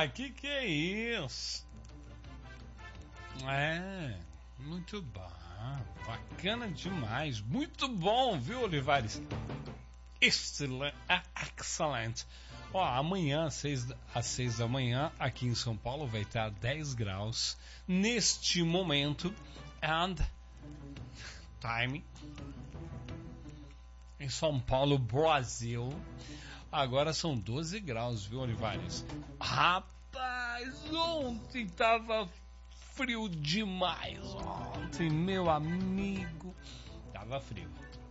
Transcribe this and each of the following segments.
que é isso? É, muito bom, bacana demais, muito bom, viu, Olivares? Excelente. Ó, amanhã, às 6 da manhã, aqui em São Paulo, vai estar 10 graus neste momento. And time em São Paulo, Brasil. Agora são 12 graus, viu, Olivares? Rapaz, ontem tava frio demais. Ontem, meu amigo, tava frio.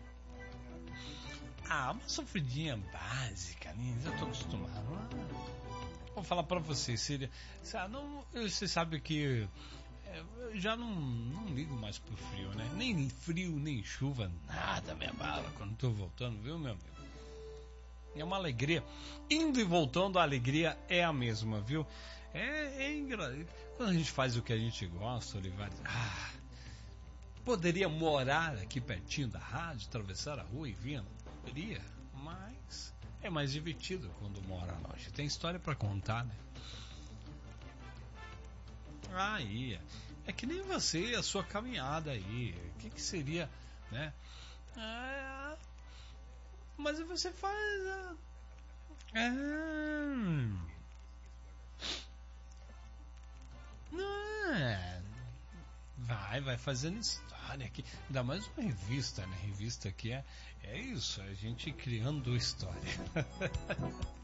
Uma sofridinha básica, né? Já tô acostumado. Vou falar pra você, você sabe que eu já não ligo mais pro frio, né? Nem frio, nem chuva, nada me abala quando tô voltando, viu, meu amigo? É uma alegria. Indo e voltando, a alegria é a mesma, viu? É engraçado. Quando a gente faz o que a gente gosta, Olivares, poderia morar aqui pertinho da rádio, atravessar a rua e vir? Poderia, mas é mais divertido quando mora longe. Tem história pra contar, né? Aí, é que nem você, a sua caminhada aí. O que seria, né? Mas você faz. Vai fazendo história aqui. Ainda mais uma revista, né? Revista aqui é isso, a gente criando história.